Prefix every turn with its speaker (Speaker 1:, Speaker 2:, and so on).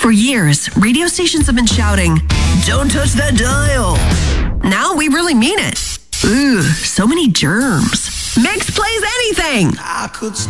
Speaker 1: For years, radio stations have been shouting, "Don't touch that dial." Now we really mean it. Ooh, so many germs. Mix plays anything.
Speaker 2: I could